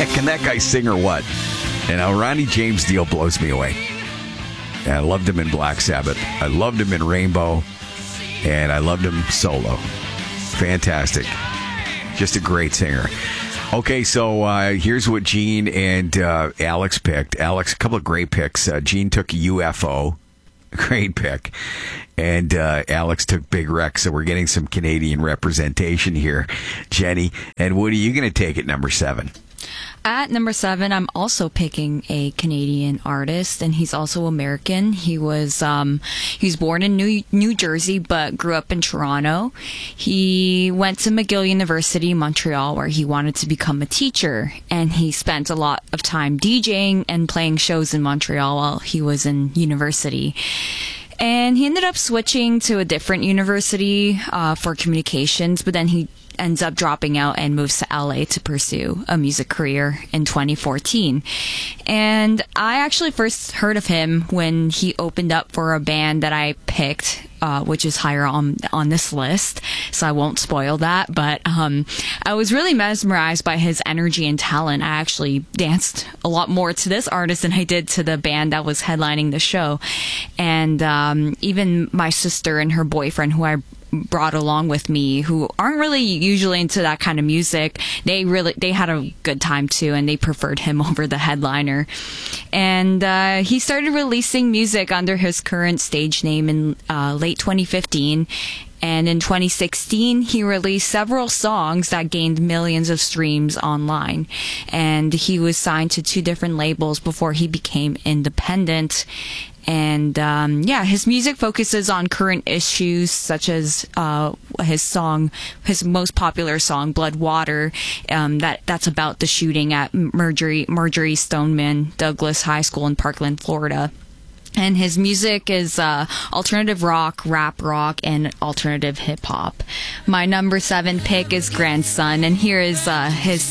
can that guy sing or what? And Ronnie James Dio blows me away. And I loved him in Black Sabbath. I loved him in Rainbow. And I loved him solo. Fantastic. Just a great singer. Okay, so here's what Gene and Alex picked. Alex, a couple of great picks. Gene took UFO. Great pick. And Alex took Big Rex. So we're getting some Canadian representation here, Jenny. And Woody, you going to take it number 7? At number 7, I'm also picking a Canadian artist, and he's also American. He was born in New Jersey, but grew up in Toronto. He went to McGill University, Montreal, where he wanted to become a teacher, and he spent a lot of time DJing and playing shows in Montreal while he was in university. And he ended up switching to a different university for communications, but then he ends up dropping out and moves to LA to pursue a music career in 2014. And I actually first heard of him when he opened up for a band that I picked, which is higher on this list, so I won't spoil that. But I was really mesmerized by his energy and talent. I actually danced a lot more to this artist than I did to the band that was headlining the show. And even my sister and her boyfriend, who I brought along with me, who aren't really usually into that kind of music, they had a good time too, and they preferred him over the headliner. And he started releasing music under his current stage name in late 2015. And in 2016, he released several songs that gained millions of streams online. And he was signed to 2 different labels before he became independent. And his music focuses on current issues such as his most popular song, Blood Water, that's about the shooting at Marjory Stoneman Douglas High School in Parkland, Florida. And his music is alternative rock, rap rock, and alternative hip hop. My number 7 pick is Grandson, and here is his